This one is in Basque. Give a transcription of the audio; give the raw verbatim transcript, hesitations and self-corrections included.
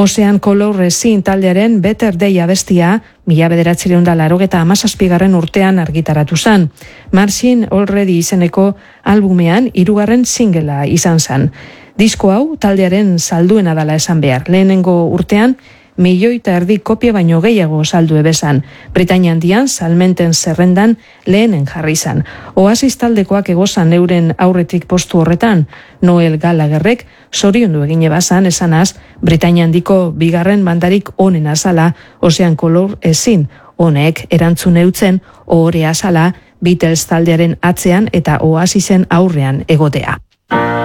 Ocean Color ezin taldearen Better Day abestia mila bederatziehun eta laurogeita hamazazpigarren urtean argitaratu zen. Marching Already izeneko albumean hirugarren singlea izan zen. Disko hau taldearen salduena dela esan behar. Lehenengo urtean milioi eta erdi kopia baino gehiago saldu ebezan. Britainia handian salmenten zerrendan lehenen jarri zan. Oasis taldekoak egozan euren aurretik postu horretan. Noel Gallagherrek zoriondu egin ebazan esanaz Britainia handiko bigarren bandarik onen azala Ocean Color ezin. Honek erantzun eutzen ohore azala Beatles taldearen atzean eta Oasisen aurrean egotea.